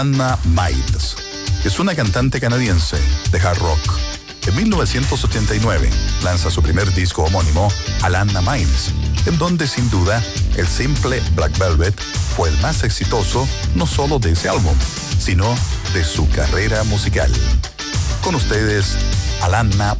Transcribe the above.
Alana Miles es una cantante canadiense de hard rock. En 1989 lanza su primer disco homónimo, Alana Miles, en donde sin duda el simple Black Velvet fue el más exitoso no solo de ese álbum, sino de su carrera musical. Con ustedes, Alana